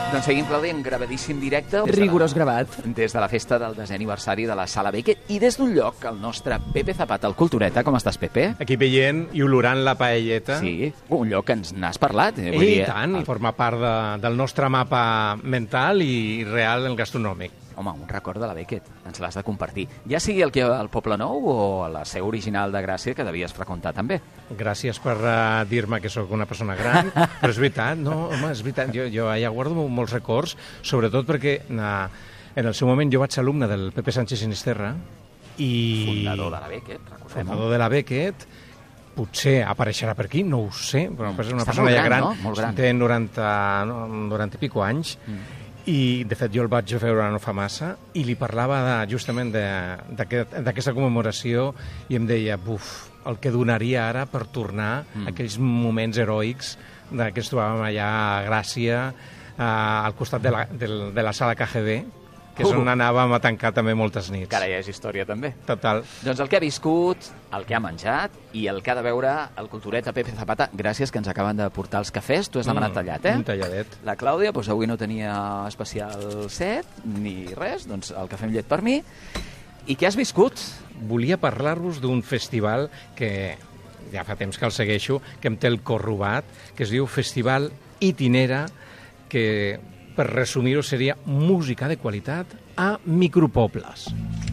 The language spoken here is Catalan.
Doncs seguim, Clàudia, en gravadíssim directe. Rigorós gravat. Des de la festa del 10è aniversari de la Sala Beckett i des d'un lloc, el nostre Pepe Zapata, el Cultureta. Com estàs, Pepe? Aquí veient i olorant la paelleta. Sí, un lloc que ens n'has parlat. Vull dir, tant, i forma part del nostre mapa mental i real gastronòmic. Home, un record de la Beckett, ens l'has de compartir. Ja sigui al Poble Nou o a la seu original de Gràcia, que devies freqüentar també. Gràcies per dir-me que sóc una persona gran, però és veritat, no? Home, és veritat, jo allà guardo molts records, sobretot perquè en el seu moment jo vaig ser alumne del Pepe Sánchez Sinisterra i... Fundador de la Beckett, recordem-ho. Fundador de la Beckett, potser apareixerà per aquí, no ho sé, però és una persona ja gran, no? Molt gran. Té 90 i pico anys, i de fet jo el vaig veure no fa massa i li parlava justament d'aquesta commemoració i em deia, el que donaria ara per tornar a aquells moments heroics que ens trobàvem allà a Gràcia, al costat de la sala KGB, que és on anàvem a tancar també moltes nits. Cara, ja és història també. Total. Doncs el que ha viscut, el que ha menjat i el que ha de veure el Cultureta Pepe Zapata. Gràcies, que ens acaben de portar els cafès. Tu has demanat tallat, Un talladet. La Clàudia, doncs avui no tenia especial set ni res, doncs el cafè amb llet per mi. I què has viscut? Volia parlar-vos d'un festival que ja fa temps que el segueixo, que em té el cor robat, que es diu Festival Itinera, que per resumir-ho seria música de qualitat a micropobles.